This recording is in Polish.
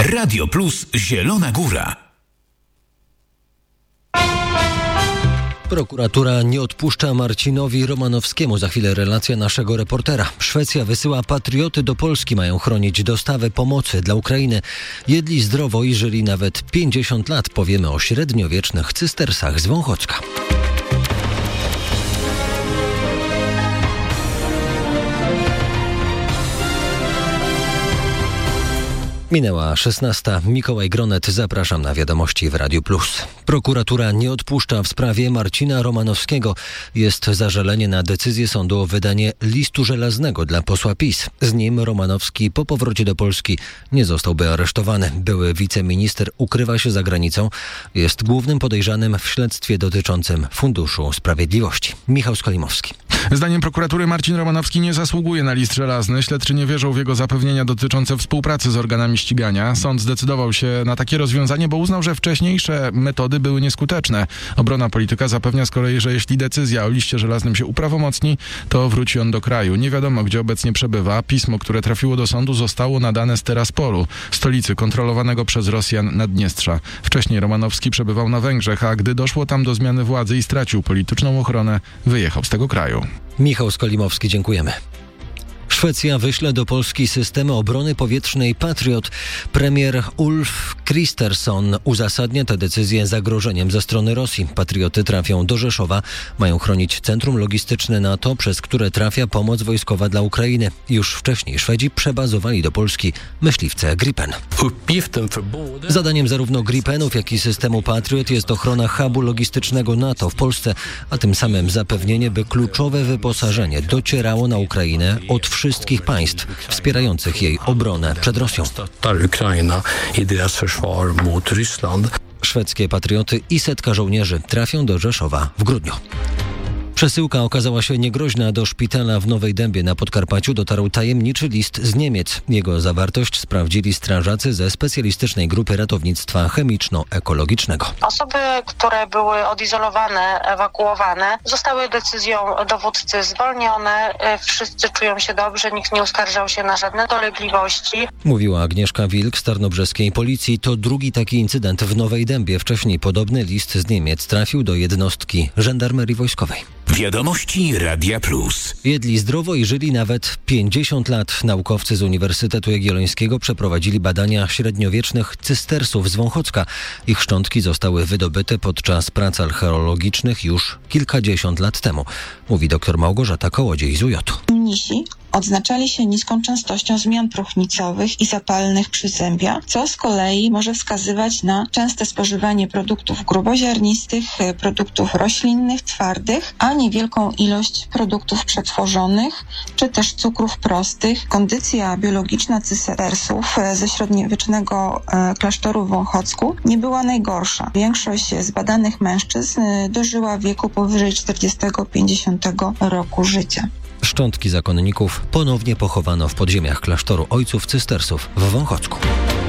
Radio Plus Zielona Góra. Prokuratura nie odpuszcza Marcinowi Romanowskiemu. Za chwilę relacja naszego reportera. Szwecja wysyła patrioty do Polski. Mają chronić dostawę pomocy dla Ukrainy. Jedli zdrowo i żyli nawet 50 lat. Powiemy o średniowiecznych cystersach z Wąchocka. Minęła 16. Mikołaj Gronet. Zapraszam na wiadomości w Radiu Plus. Prokuratura nie odpuszcza w sprawie Marcina Romanowskiego. Jest zażalenie na decyzję sądu o wydanie listu żelaznego dla posła PiS. Z nim Romanowski po powrocie do Polski nie zostałby aresztowany. Były wiceminister ukrywa się za granicą. Jest głównym podejrzanym w śledztwie dotyczącym Funduszu Sprawiedliwości. Michał Skolimowski. Zdaniem prokuratury Marcin Romanowski nie zasługuje na list żelazny. Śledczy nie wierzą w jego zapewnienia dotyczące współpracy z organami ścigania. Sąd zdecydował się na takie rozwiązanie, bo uznał, że wcześniejsze metody były nieskuteczne. Obrona polityka zapewnia z kolei, że jeśli decyzja o liście żelaznym się uprawomocni, to wróci on do kraju. Nie wiadomo, gdzie obecnie przebywa. Pismo, które trafiło do sądu, zostało nadane z Tiraspolu, stolicy kontrolowanego przez Rosjan Naddniestrza. Wcześniej Romanowski przebywał na Węgrzech, a gdy doszło tam do zmiany władzy i stracił polityczną ochronę, wyjechał z tego kraju. Michał Skolimowski, dziękujemy. Szwecja wyśle do Polski systemy obrony powietrznej Patriot. Premier Ulf Kristersson uzasadnia tę decyzję zagrożeniem ze strony Rosji. Patrioty trafią do Rzeszowa. Mają chronić centrum logistyczne NATO, przez które trafia pomoc wojskowa dla Ukrainy. Już wcześniej Szwedzi przebazowali do Polski myśliwce Gripen. Zadaniem zarówno Gripenów, jak i systemu Patriot jest ochrona hubu logistycznego NATO w Polsce, a tym samym zapewnienie, by kluczowe wyposażenie docierało na Ukrainę od wszystkich państw wspierających jej obronę przed Rosją. Szwedzkie patrioty i setka żołnierzy trafią do Rzeszowa w grudniu. Przesyłka okazała się niegroźna. Do szpitala w Nowej Dębie na Podkarpaciu dotarł tajemniczy list z Niemiec. Jego zawartość sprawdzili strażacy ze specjalistycznej grupy ratownictwa chemiczno-ekologicznego. Osoby, które były odizolowane, ewakuowane, zostały decyzją dowódcy zwolnione. Wszyscy czują się dobrze, nikt nie uskarżał się na żadne dolegliwości. Mówiła Agnieszka Wilk z tarnobrzeskiej policji. To drugi taki incydent w Nowej Dębie. Wcześniej podobny list z Niemiec trafił do jednostki żandarmerii wojskowej. Wiadomości Radia Plus. Jedli zdrowo i żyli nawet 50 lat. Naukowcy z Uniwersytetu Jagiellońskiego przeprowadzili badania średniowiecznych cystersów z Wąchocka. Ich szczątki zostały wydobyte podczas prac archeologicznych już kilkadziesiąt lat temu, mówi dr Małgorzata Kołodziej z UJ. Mnisi odznaczali się niską częstością zmian próchnicowych i zapalnych przyzębia, co z kolei może wskazywać na częste spożywanie produktów gruboziarnistych, produktów roślinnych, twardych, a niewielką ilość produktów przetworzonych, czy też cukrów prostych. Kondycja biologiczna cystersów ze średniowiecznego klasztoru w Wąchocku nie była najgorsza. Większość z badanych mężczyzn dożyła wieku powyżej 40-50 roku życia. Szczątki zakonników ponownie pochowano w podziemiach klasztoru ojców cystersów w Wąchocku.